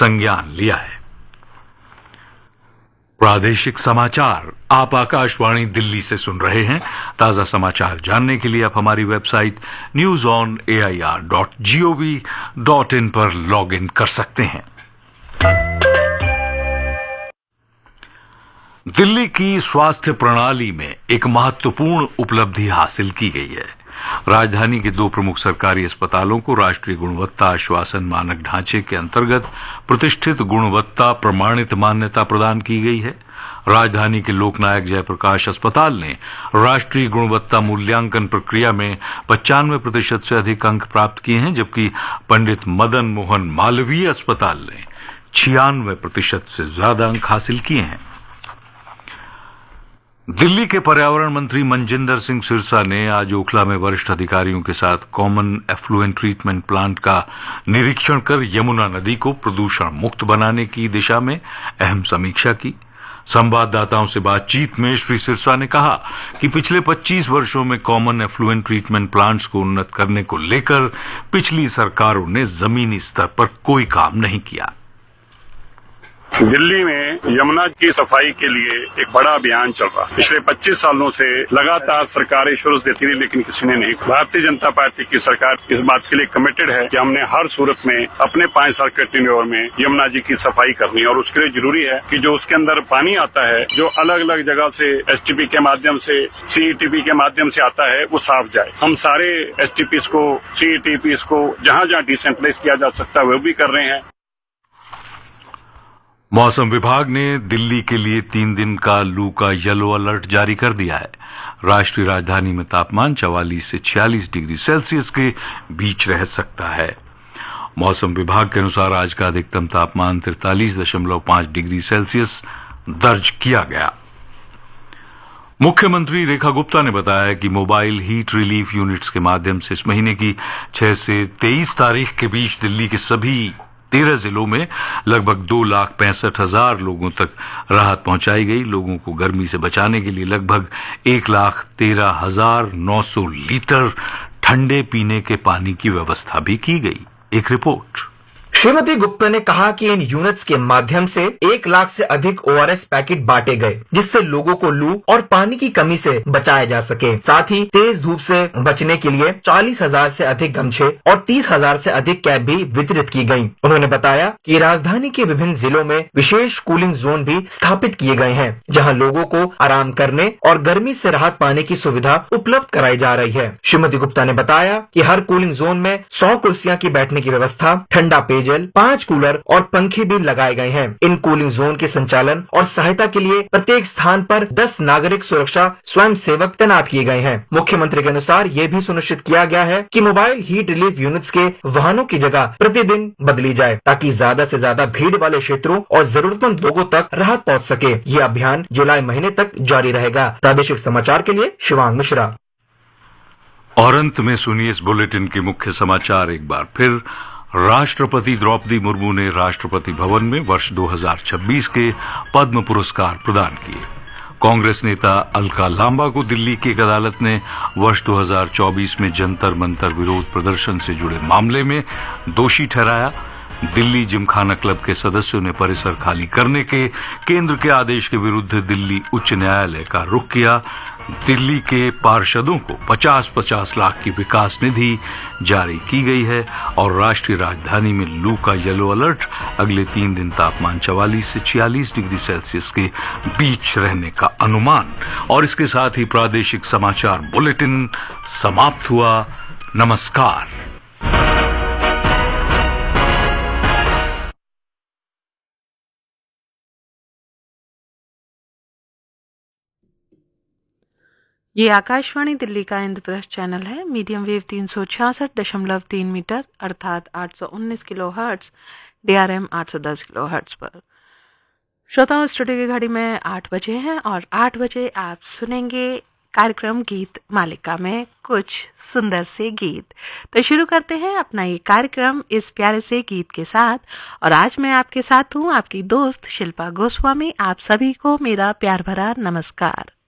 संज्ञान लिया है। प्रादेशिक समाचार आप आकाशवाणी दिल्ली से सुन रहे हैं। ताजा समाचार जानने के लिए आप हमारी वेबसाइट newsonair.gov.in पर लॉग इन कर सकते हैं। दिल्ली की स्वास्थ्य प्रणाली में एक महत्वपूर्ण उपलब्धि हासिल की गई है। राजधानी के 2 प्रमुख सरकारी अस्पतालों को राष्ट्रीय गुणवत्ता आश्वासन मानक ढांचे के अंतर्गत प्रतिष्ठित गुणवत्ता प्रमाणित मान्यता प्रदान की गई है। राजधानी के लोकनायक जयप्रकाश अस्पताल ने राष्ट्रीय गुणवत्ता मूल्यांकन प्रक्रिया में 95% से अधिक अंक प्राप्त किए हैं, जबकि पंडित मदन मोहन मालवीय अस्पताल ने 96% से ज्यादा अंक हासिल किए हैं। दिल्ली के पर्यावरण मंत्री मनजिंदर सिंह सिरसा ने आज ओखला में वरिष्ठ अधिकारियों के साथ कॉमन एफ्लुएंट ट्रीटमेंट प्लांट का निरीक्षण कर यमुना नदी को प्रदूषण मुक्त बनाने की दिशा में अहम समीक्षा की। संवाददाताओं से बातचीत में श्री सिरसा ने कहा कि पिछले 25 वर्षों में कॉमन एफ्लुएंट ट्रीटमेंट प्लांट्स को उन्नत करने को लेकर पिछली सरकारों ने जमीनी स्तर पर कोई काम नहीं किया। दिल्ली में यमुना की सफाई के लिए एक बड़ा अभियान चल रहा है। पिछले 25 सालों से लगातार सरकार एश्योरेंस देती रही, लेकिन किसी ने नहीं। भारतीय जनता पार्टी की सरकार इस बात के लिए कमिटेड है कि हमने हर सूरत में अपने 5 साल के टेन्योर में यमुना जी की सफाई करनी है, और उसके लिए जरूरी है कि जो उसके अंदर पानी आता है, जो अलग अलग जगह से एसटीपी के माध्यम से सीईटीपी के माध्यम से आता है, वो साफ जाए। हम सारे एसटीपीस को सीईटीपीस को जहां जहां डिसेंट्रलाइज किया जा सकता है वो भी कर रहे हैं। मौसम विभाग ने दिल्ली के लिए 3 दिन का लू का येलो अलर्ट जारी कर दिया है। राष्ट्रीय राजधानी में तापमान 44 से 46 डिग्री सेल्सियस के बीच रह सकता है। मौसम विभाग के अनुसार आज का अधिकतम तापमान 43.5 डिग्री सेल्सियस दर्ज किया गया। मुख्यमंत्री रेखा गुप्ता ने बताया कि मोबाइल हीट रिलीफ यूनिट्स के माध्यम से इस महीने की 6 से 23 तारीख के बीच दिल्ली के सभी 13 जिलों में लगभग 2,65,000 लोगों तक राहत पहुंचाई गई। लोगों को गर्मी से बचाने के लिए लगभग 1,13,900 लीटर ठंडे पीने के पानी की व्यवस्था भी की गई। एक रिपोर्ट। श्रीमती गुप्ता ने कहा कि इन यूनिट्स के माध्यम से 1 लाख से अधिक ओआरएस पैकेट बांटे गए, जिससे लोगों को लू और पानी की कमी से बचाया जा सके। साथ ही तेज धूप से बचने के लिए 40,000 से अधिक गमछे और 30,000 से अधिक कैप भी वितरित की गयी। उन्होंने बताया कि राजधानी के विभिन्न जिलों में विशेष कूलिंग जोन भी स्थापित किए गए हैं, जहाँ लोगों को आराम करने और गर्मी से राहत पाने की सुविधा उपलब्ध कराई जा रही है। श्रीमती गुप्ता ने बताया कि हर कूलिंग जोन में 100 कुर्सियां की बैठने की व्यवस्था, ठंडा पेयजल, 5 कूलर और पंखे भी लगाए गए हैं। इन कूलिंग जोन के संचालन और सहायता के लिए प्रत्येक स्थान पर 10 नागरिक सुरक्षा स्वयं सेवक तैनात किए गए हैं। मुख्यमंत्री के अनुसार ये भी सुनिश्चित किया गया है कि मोबाइल हीट रिलीफ यूनिट्स के वाहनों की जगह प्रतिदिन बदली जाए, ताकि ज्यादा से ज्यादा भीड़ वाले क्षेत्रों और जरूरतमंद लोगों तक राहत पहुंच सके। ये अभियान जुलाई महीने तक जारी रहेगा। प्रादेशिक समाचार के लिए शिवांग मिश्रा। और अंत में सुनिए इस बुलेटिन के मुख्य समाचार एक बार फिर। राष्ट्रपति द्रौपदी मुर्मू ने राष्ट्रपति भवन में वर्ष 2026 के पद्म पुरस्कार प्रदान किए। कांग्रेस नेता अलका लांबा को दिल्ली की एक अदालत ने वर्ष 2024 में जंतर मंतर विरोध प्रदर्शन से जुड़े मामले में दोषी ठहराया। दिल्ली जिमखाना क्लब के सदस्यों ने परिसर खाली करने के केंद्र के आदेश के विरुद्ध दिल्ली उच्च न्यायालय का रुख किया। दिल्ली के पार्षदों को 50-50 लाख की विकास निधि जारी की गई है और राष्ट्रीय राजधानी में लू का येलो अलर्ट अगले 3 दिन तापमान 44 से 46 डिग्री सेल्सियस के बीच रहने का अनुमान। और इसके साथ ही प्रादेशिक समाचार बुलेटिन समाप्त हुआ। नमस्कार। ये आकाशवाणी दिल्ली का इंद्रप्रस्थ चैनल है। मीडियम वेव 366.3 मीटर अर्थात 819 किलोहर्ट्ज, DRM 810 किलोहर्ट्ज पर। श्रोताओं, स्टूडियो की घड़ी में 8 बजे हैं और 8 बजे आप सुनेंगे कार्यक्रम गीत मालिका में कुछ सुंदर से गीत। तो शुरू करते हैं अपना ये कार्यक्रम इस प्यारे से गीत के साथ। और आज मैं आपके साथ हूँ, आपकी दोस्त शिल्पा गोस्वामी। आप सभी को मेरा प्यार भरा नमस्कार।